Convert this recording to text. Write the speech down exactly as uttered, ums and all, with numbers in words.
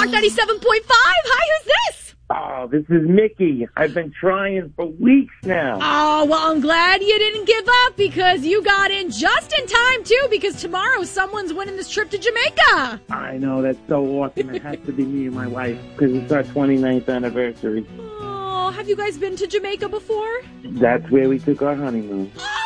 Spark ninety-seven point five. Hi, who's this? Oh, this is Mickey. I've been trying for weeks now. Oh, well, I'm glad you didn't give up because you got in just in time, too, because tomorrow someone's winning this trip to Jamaica. I know, that's so awesome. It has to be me and my wife because it's our twenty-ninth anniversary. Oh, have you guys been to Jamaica before? That's where we took our honeymoon. Oh,